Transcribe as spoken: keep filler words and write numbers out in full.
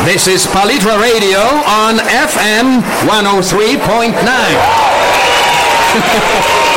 This is Palitra Radio on F M one oh three point nine.